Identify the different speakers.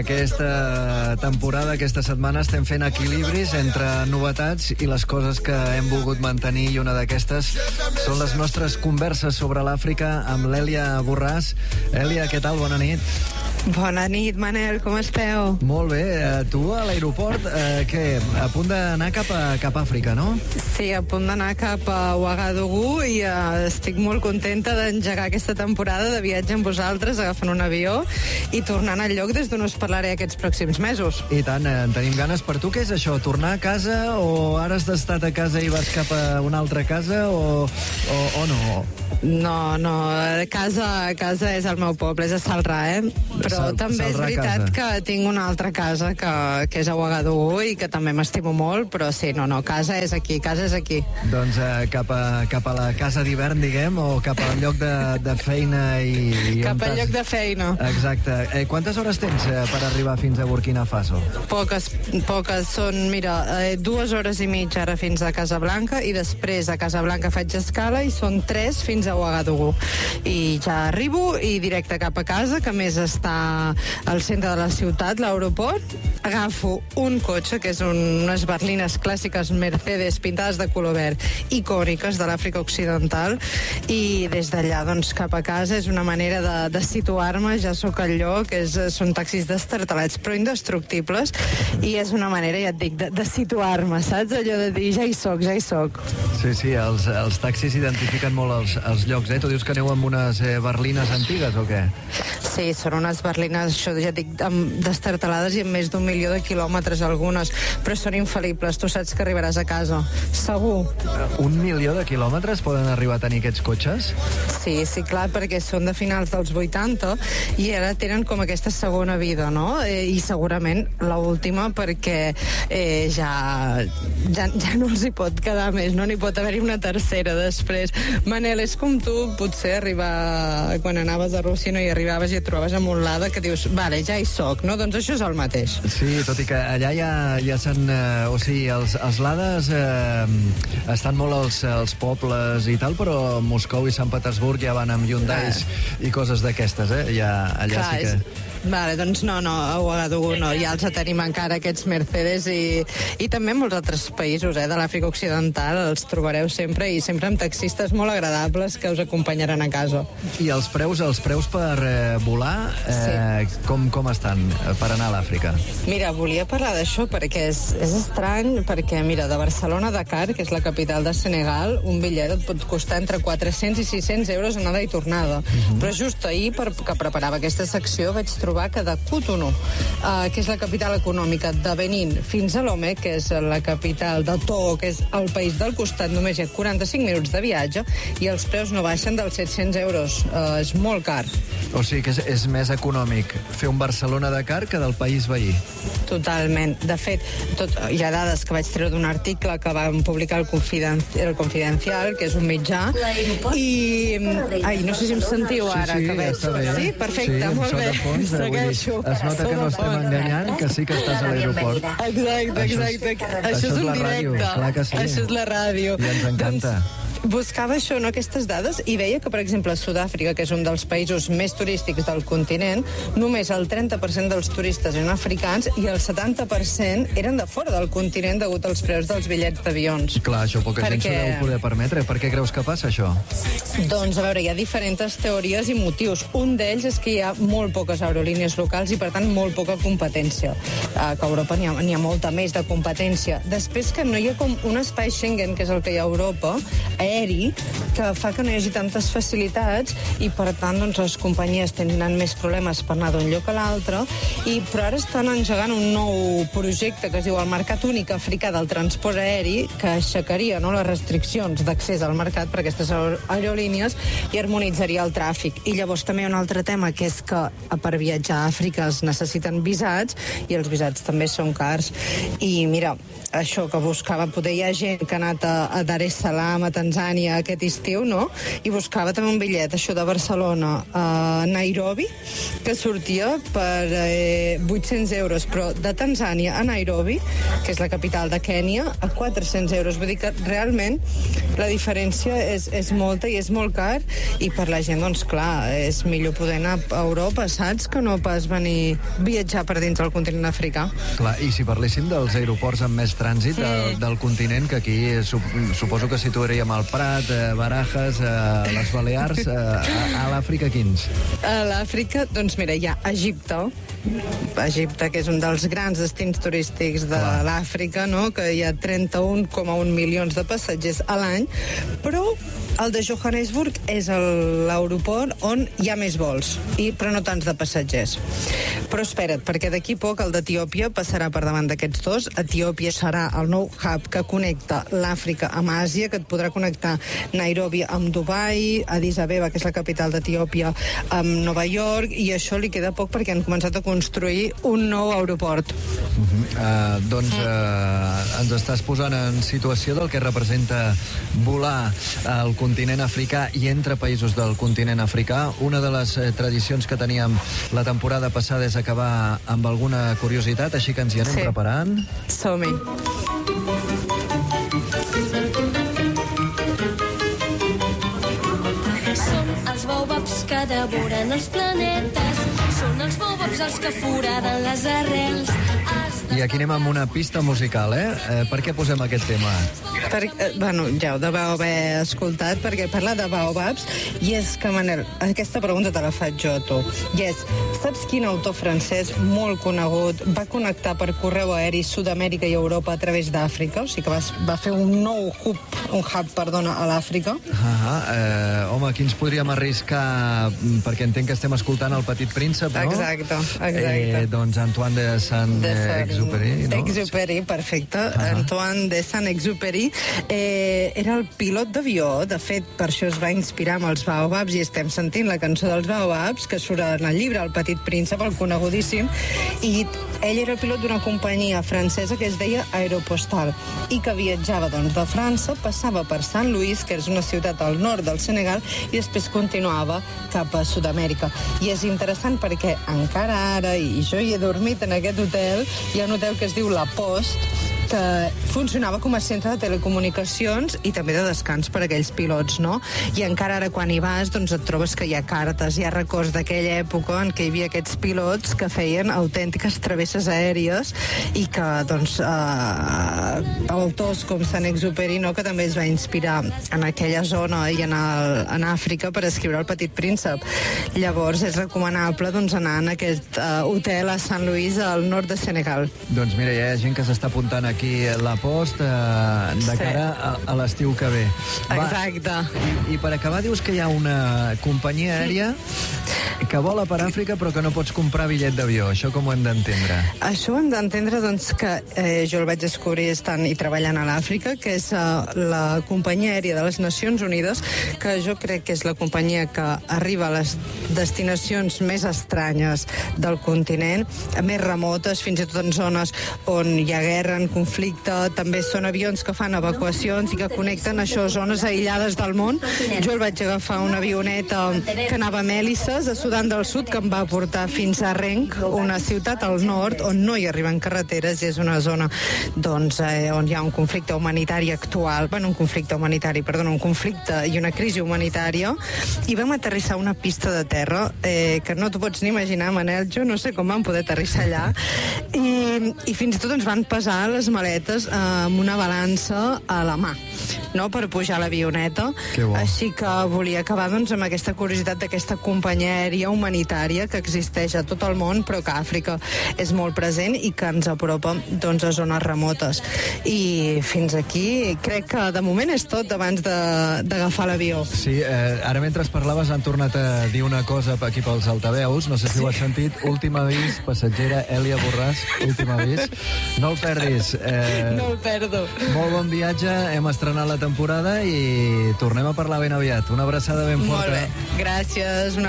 Speaker 1: Aquesta temporada, aquesta setmana, estem fent equilibris entre novetats i les coses que hem volgut mantenir, i una d'aquestes són les nostres converses sobre l'Àfrica amb l'Èlia Borràs. Èlia, què tal? Bona nit.
Speaker 2: Bona nit, Manel, com esteu?
Speaker 1: Molt bé. Tu a l'aeroport, què? A punt d'anar cap a Àfrica, no?
Speaker 2: Sí, a punt d'anar cap a Ouagadougou i estic molt contenta d'engegar aquesta temporada de viatge amb vosaltres, agafant un avió i tornant al lloc des d'on us parlaré aquests pròxims mesos.
Speaker 1: I tant, en tenim ganes. Per tu què és això? Tornar a casa, o ara has estat a casa i vas cap a una altra casa, o no?
Speaker 2: No, casa és el meu poble, és a Salrà, però també és veritat que tinc una altra casa que és a Ouagadougou i que també m'estimo molt, però sí, no, casa és aquí.
Speaker 1: Doncs cap a la casa d'hivern, diguem, o cap al lloc de feina i
Speaker 2: cap al lloc de feina.
Speaker 1: Exacte. Quantes hores tens per arribar fins a Burkina Faso?
Speaker 2: Poques. Són, 2 hores i mitja ara fins a Casablanca, i després a Casablanca faig escala i són 3 fins a Ouagadougou. I ja arribo i directe cap a casa, que a més està al centre de la ciutat, l'aeroport. Agafo un cotxe, que és unes berlines clàssiques Mercedes pintades de color verd, icòniques de l'Àfrica Occidental, i des d'allà doncs cap a casa és una manera de situar-me. Ja sóc al lloc, són taxis destartalats però indestructibles, i és una manera, ja et dic, de situar-me, saps? Allò de dir, ja hi soc.
Speaker 1: Sí, els taxis identifiquen molt els llocs, Tu dius que aneu amb unes berlines antigues, o què?
Speaker 2: Sí, són unes berlines, això ja dic, destartalades i amb més d'1 milió de quilòmetres algunes, però són infal·libles. Tu saps que arribaràs a casa, segur.
Speaker 1: 1 milió de quilòmetres poden arribar a tenir aquests cotxes?
Speaker 2: Sí, clar, perquè són de finals dels 80 i ara tenen com aquesta segona vida, no? I segurament l'última, perquè ja no els hi pot quedar més, no? N'hi pot haver-hi una tercera després. Manel, és com tu, potser arribar quan anaves a Rússia, no hi arribaves i et trobaves amb un lada que dius, vale, ja hi soc, no? Doncs això és el mateix.
Speaker 1: Sí, tot i que allà ja s'han... els lades estan molt als pobles i tal, però Moscou i Sant Petersburg ja van amb Hyundais i coses d'aquestes, allà clar, sí que...
Speaker 2: Vale, doncs no, a Ouagadougou no, ja els tenim encara, aquests Mercedes, i també en molts altres països de l'Àfrica Occidental els trobareu sempre, i sempre amb taxistes molt agradables que us acompanyaran a casa.
Speaker 1: I els preus per volar, com estan per anar a l'Àfrica?
Speaker 2: Mira, volia parlar d'això perquè és estrany, perquè mira, de Barcelona a Dakar, que és la capital de Senegal, un bitllet et pot costar entre 400 i 600 euros anada i tornada. Però just ahir, que preparava aquesta secció, vaig trobar que de Cotonou, que és la capital econòmica de Benín, fins a Lomé, que és la capital de Togo, que és el país del costat, només hi ha 45 minuts de viatge, i els preus no baixen dels 700 euros. És molt car.
Speaker 1: O sigui que és més econòmic fer un Barcelona-Dakar que del país veí.
Speaker 2: Totalment. De fet, hi ha dades que vaig treure d'un article que vam publicar el Confidencial, que és un mitjà, i... no sé si em sentiu ara.
Speaker 1: Sí,
Speaker 2: que veig.
Speaker 1: Està bé.
Speaker 2: Sí? Perfecte,
Speaker 1: sí,
Speaker 2: molt bé. Segueixo.
Speaker 1: Es nota que no estem enganyant, que sí que estàs a l'aeroport.
Speaker 2: Exacte. Això és un directe.
Speaker 1: Clar que sí.
Speaker 2: Això és la ràdio.
Speaker 1: I ens encanta.
Speaker 2: Buscava això, aquestes dades, i veia que, per exemple, a Sud-àfrica, que és un dels països més turístics del continent, només el 30% dels turistes eren africans i el 70% eren de fora del continent degut als preus dels bitllets d'avions.
Speaker 1: Clar, això poca gent s'ho deu poder permetre. Per què creus que passa, això?
Speaker 2: Doncs, a veure, hi ha diferents teories i motius. Un d'ells és que hi ha molt poques aerolínies locals i, per tant, molt poca competència. Que a Europa n'hi ha molta més de competència. Després, que no hi ha com un espai Schengen, que és el que hi ha a Europa, aeri, que fa que no hi hagi tantes facilitats, i per tant doncs, les companyies tenen més problemes per anar d'un lloc a l'altre, però ara estan engegant un nou projecte que es diu el Mercat Únic Africà del Transport Aeri, que aixecaria les restriccions d'accés al mercat per aquestes aerolínies i harmonitzaria el tràfic. I llavors també hi ha un altre tema, que és que per viatjar a Àfrica es necessiten visats, i els visats també són cars. I mira, això que buscava, poder hi ha gent que ha anat a Dar es Salaam, a Tanzània, Tanzània aquest estiu, no? I buscava també un bitllet, això de Barcelona a Nairobi, que sortia per 800 euros, però de Tanzània a Nairobi, que és la capital de Kènia, a 400 euros. Vull dir que realment la diferència és molta i és molt car, i per la gent, doncs clar, és millor poder anar a Europa, saps, que no pas venir viatjar per dins del continent africà.
Speaker 1: Clar, i si parléssim dels aeroports amb més trànsit del continent, que aquí suposo que situaríem al Prat, Barajas, les Balears, a l'Àfrica quins?
Speaker 2: A l'Àfrica, doncs mira, hi ha Egipte, que és un dels grans destins turístics de l'Àfrica, no? Que hi ha 31,1 milions de passatgers a l'any, però el de Johannesburg és l'aeroport on hi ha més vols, però no tants de passatgers. Però espera't, perquè d'aquí poc el d'Etiòpia passarà per davant d'aquests dos. Etiòpia serà el nou hub que connecta l'Àfrica amb Àsia, que et podrà connectar Nairobi amb Dubai, Addis Abeba, que és la capital d'Etiòpia, amb Nova York, i això li queda poc perquè han començat a construir un nou aeroport.
Speaker 1: Doncs ens estàs posant en situació del que representa volar al continent africà i entre països del continent africà. Una de les tradicions que teníem la temporada passada és acabar amb alguna curiositat, així que ens hi anem preparant.
Speaker 2: Som-hi.
Speaker 3: Són els baobabs que devoren els planetes, són els baobabs els que foraden les arrels.
Speaker 1: I aquí anem amb una pista musical, Per què posem aquest tema?
Speaker 2: Bueno, ja ho deveu haver escoltat, perquè parla de baobabs, i és que, Manel, aquesta pregunta te la faig jo a tu. I és, saps quin autor francès molt conegut va connectar per correu aeri Sud-amèrica i Europa a través d'Àfrica? O sigui que va fer un hub a l'Àfrica.
Speaker 1: Home, aquí ens podríem arriscar, perquè entenc que estem escoltant El Petit Príncep, no?
Speaker 2: Exacte.
Speaker 1: Doncs Antoine de Saint-Exupéry, no?
Speaker 2: Exupéry, perfecte. Antoine de Saint-Exupéry era el pilot d'avió. De fet, per això es va inspirar amb els baobabs, i estem sentint la cançó dels baobabs, que surt en el llibre El Petit Príncep, el conegudíssim, i ell era el pilot d'una companyia francesa que es deia Aeropostal, i que viatjava doncs, de França, passava per Sant Louis, que és una ciutat al nord del Senegal, i després continuava cap a Sud-amèrica. I és interessant perquè encara ara, i jo hi he dormit en aquest hotel, hi ha un hotel que es diu La Poste, que funcionava com a centre de telecomunicacions i també de descans per a aquells pilots, no? I encara ara quan hi vas, doncs et trobes que hi ha cartes, hi ha records d'aquella època en què hi havia aquests pilots que feien autèntiques travesses aèries, i que, doncs, autors com Saint-Exupéry, no?, que també es va inspirar en aquella zona i en Àfrica per escriure El Petit Príncep. Llavors és recomanable, doncs, anar en aquest hotel a Sant Louis, al nord de Senegal.
Speaker 1: Doncs mira, hi ha gent que s'està apuntant aquí La Poste de cara a l'estiu que ve.
Speaker 2: Exacte.
Speaker 1: I per acabar dius que hi ha una companyia aèria que vola per Àfrica però que no pots comprar bitllet d'avió. Això com ho hem d'entendre?
Speaker 2: Això ho hem d'entendre, doncs, que jo el vaig descobrir estant i treballant a l'Àfrica, que és la companyia aèria de les Nacions Unides, que jo crec que és la companyia que arriba a les destinacions més estranyes del continent, més remotes, fins i tot en zones on hi ha guerra, en conflicte. També són avions que fan evacuacions i que connecten això, zones aïllades del món. Jo el vaig agafar una avioneta que anava a Mèlices, a Sudan del Sud, que em va portar fins a Renc, una ciutat al nord on no hi arriben carreteres, i és una zona, doncs, on hi ha un conflicte humanitari actual, un conflicte i una crisi humanitària, i vam aterrissar una pista de terra que no t'ho pots ni imaginar, Manel. Jo no sé com vam poder aterrissar allà, i fins i tot ens van pesar les maletes amb una balança a la mà, no?, per pujar a l'avioneta. Així que volia acabar, doncs, amb aquesta curiositat d'aquesta companyia aèria humanitària que existeix a tot el món, però que a Àfrica és molt present i que ens apropa, doncs, a zones remotes. I fins aquí crec que de moment és tot abans d'agafar l'avió.
Speaker 1: Sí, ara mentre parlaves han tornat a dir una cosa aquí pels altaveus, no sé si ho has sentit. Últim avís, passatgera Èlia Borràs, últim avís. No el perdis.
Speaker 2: No el perdo.
Speaker 1: Molt bon viatge, hem estrenat la temporada i tornem a parlar ben aviat. Una abraçada ben forta.
Speaker 2: Molt bé, gràcies.